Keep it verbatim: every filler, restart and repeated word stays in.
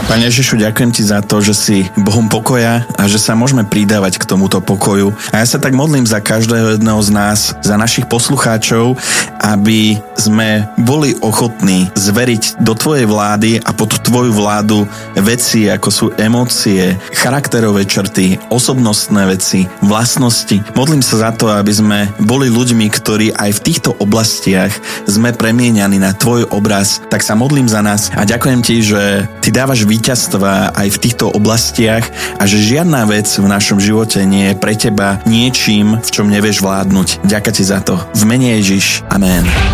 Pane Ježišu, ďakujem ti za to, že si Bohom pokoja a že sa môžeme pridávať k tomuto pokoju. A ja sa tak modlím za každého jedného z nás, za našich poslucháčov, aby sme boli ochotní zveriť do tvojej vlády a pod tvoju vládu veci, ako sú emócie, charakterové črty, osobnostné veci, vlastnosti. Modlím sa za to, aby sme boli ľuďmi, ktorí aj v týchto oblastiach sme premieňaní na tvoj obraz. Tak sa modlím za nás a ďakujem ti, že ty dávaš víťazstva aj v týchto oblastiach a že žiadna vec v našom živote nie je pre teba niečím, v čom nevieš vládnuť. Ďakujem ti za to. V mene Ježiš. Amen.